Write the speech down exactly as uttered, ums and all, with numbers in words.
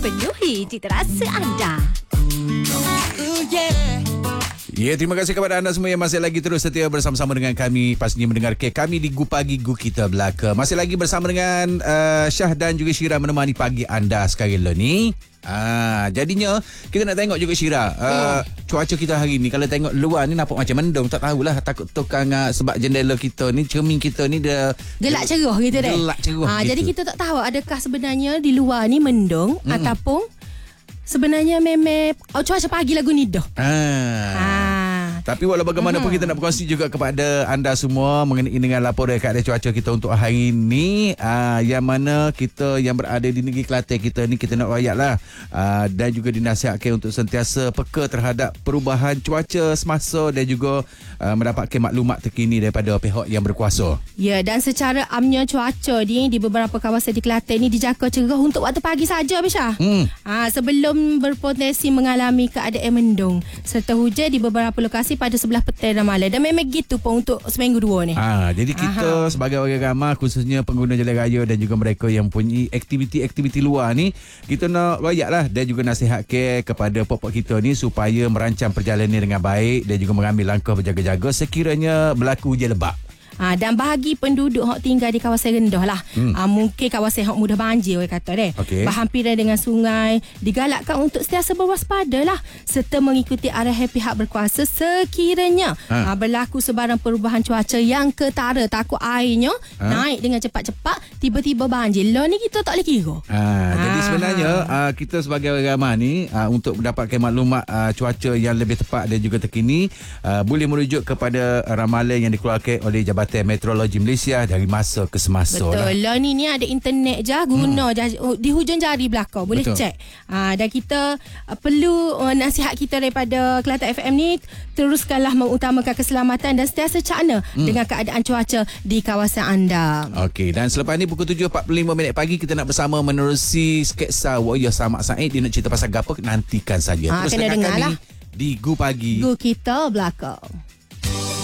Penuhi cita rasa anda. Ya, terima kasih kepada anda semua yang masih lagi terus setia bersama-sama dengan kami. Pastinya mendengar ke kami di Gu Pagi Gu Kita Belaka. Masih lagi bersama dengan uh, Syah dan juga Syira menemani pagi anda sekarang ni. Ah, jadinya kita nak tengok juga Syira uh, hmm. cuaca kita hari ni. Kalau tengok luar ni nampak macam mendung. Tak tahulah, takut tukang uh, sebab jendela kita ni, cermin kita ni dia gelap cerah gitu deh. Gelap cerah ha, gitu. Jadi kita tak tahu adakah sebenarnya di luar ni mendung hmm. ataupun sebenarnya memang oh, cuaca pagi lagu ni dah. Ah. Ha. Tapi walau bagaimanapun uh-huh. kita nak berkongsi juga kepada anda semua mengenai dengan laporan keadaan cuaca kita untuk hari ini. Aa, yang mana kita yang berada di negeri Kelantan kita ni, kita nak rakyatlah aa, dan juga dinasihatkan untuk sentiasa peka terhadap perubahan cuaca semasa dan juga aa, mendapatkan maklumat terkini daripada pihak yang berkuasa. Ya, dan secara amnya cuaca ni di beberapa kawasan di Kelantan ni dijangka cerah untuk waktu pagi saja, Bisha. Hmm. Ha, sebelum berpotensi mengalami keadaan mendung serta hujan di beberapa lokasi pada sebelah petang dan malam. Dan memang gitu pun untuk seminggu dua ni. Ah, jadi kita Aha. sebagai warga ramah, khususnya pengguna jalan raya dan juga mereka yang punya aktiviti-aktiviti luar ni, kita nak rakyatlah dan juga nasihatkan kepada pokok kita ni supaya merancang perjalanan dengan baik dan juga mengambil langkah berjaga-jaga sekiranya berlaku hujan lebat. Ha, dan bagi penduduk yang tinggal di kawasan rendah lah, hmm. ha, mungkin kawasan yang mudah banjir orang kata deh, okay. berhampiran dengan sungai, digalakkan untuk sentiasa berwaspada lah serta mengikuti arahan pihak berkuasa sekiranya ha. Ha, berlaku sebarang perubahan cuaca yang ketara, takut airnya ha. naik dengan cepat-cepat tiba-tiba banjir. Lah ni kita tak boleh kira. Ha, ha. Jadi sebenarnya uh, kita sebagai orang ramah ni uh, untuk mendapatkan maklumat uh, cuaca yang lebih tepat dan juga terkini, uh, boleh merujuk kepada ramalan yang dikeluarkan oleh Jabatan Meteorologi Malaysia dari masa ke semasa. Betul lah. Ni ni ada internet je, guna hmm. je di hujung jari belakang boleh Betul. cek. Ha, dan kita uh, perlu uh, nasihat kita daripada Kelantan F M ni, teruskanlah mengutamakan keselamatan dan sentiasa cakna hmm. dengan keadaan cuaca di kawasan anda. Okey, dan selepas ni pukul tujuh empat puluh lima minit pagi kita nak bersama menerusi sketsa Warrior Samak Said. Dia nak cerita pasal gapo, nantikan saja. Ha, Terus kena dengar lah di Gu Pagi Gu Kita Belaka.